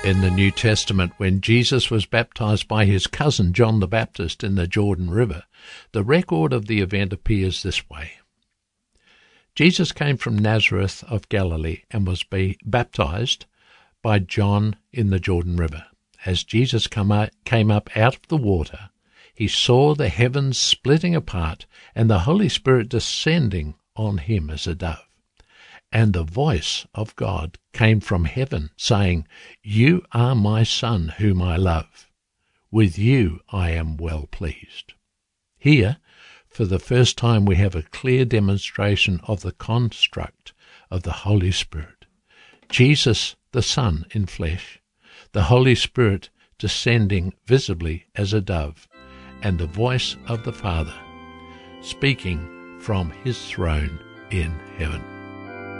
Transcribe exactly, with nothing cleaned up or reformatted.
In the New Testament, when Jesus was baptized by his cousin John the Baptist in the Jordan River, the record of the event appears this way. Jesus came from Nazareth of Galilee and was be baptized by John in the Jordan River. As Jesus come out, came up out of the water, he saw the heavens splitting apart and the Holy Spirit descending on him as a dove. And the voice of God came from heaven, saying, "You are my Son, whom I love. With you I am well pleased." Here, for the first time, we have a clear demonstration of the construct of the Holy Spirit. Jesus, the Son in flesh, the Holy Spirit descending visibly as a dove, and the voice of the Father speaking from his throne in heaven.